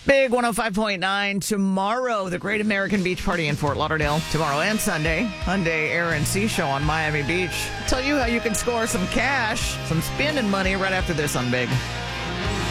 Big 105.9 tomorrow, the Great American Beach Party in Fort Lauderdale. Tomorrow and Sunday, Hyundai Air and Sea Show on Miami Beach. Tell you how you can score some cash, some spending money right after this on Big.